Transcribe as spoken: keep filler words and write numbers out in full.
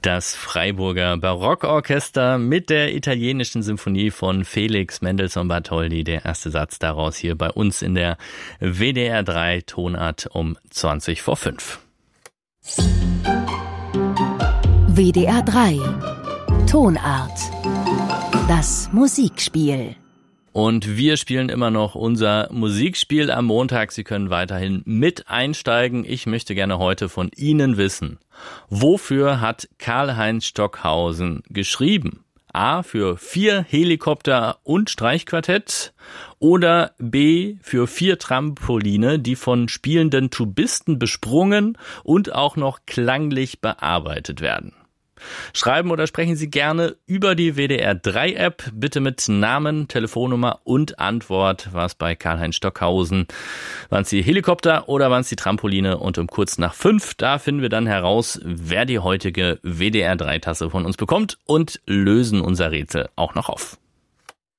Das Freiburger Barockorchester mit der italienischen Symphonie von Felix Mendelssohn Bartholdy. Der erste Satz daraus hier bei uns in der W D R drei Tonart um zwanzig vor fünf. W D R drei Tonart. Das Musikspiel. Und wir spielen immer noch unser Musikspiel am Montag. Sie können weiterhin mit einsteigen. Ich möchte gerne heute von Ihnen wissen, wofür hat Karlheinz Stockhausen geschrieben? A für vier Helikopter und Streichquartett oder B für vier Trampoline, die von spielenden Tubisten besprungen und auch noch klanglich bearbeitet werden. Schreiben oder sprechen Sie gerne über die W D R drei App, bitte mit Namen, Telefonnummer und Antwort. War es bei Karlheinz Stockhausen? Waren es die Helikopter oder waren es die Trampoline? Und um kurz nach fünf, da finden wir dann heraus, wer die heutige W D R drei Tasse von uns bekommt und lösen unser Rätsel auch noch auf.